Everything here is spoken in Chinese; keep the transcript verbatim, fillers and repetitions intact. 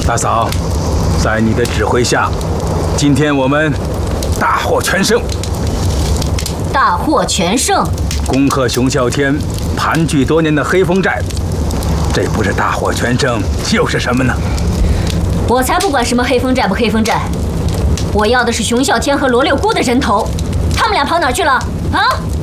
大嫂，在你的指挥下，今天我们大获全胜。 大获全胜， 攻克熊啸天盘踞多年的黑风寨，这不是大获全胜又是什么呢？ 我才不管什么黑风寨不黑风寨，我要的是熊啸天和罗六姑的人头，他们俩跑哪儿去了？啊！